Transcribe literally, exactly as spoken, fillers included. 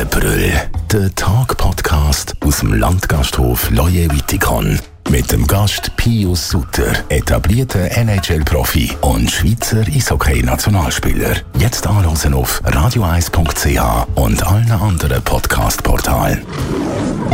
Brüll. Der Tag-Podcast aus dem Landgasthof Loje Wittikon. Mit dem Gast Pius Sutter, etablierter N H L-Profi und Schweizer Eishockey-Nationalspieler. Jetzt anhören auf radio eis punkt c h und allen anderen Podcast-Portalen.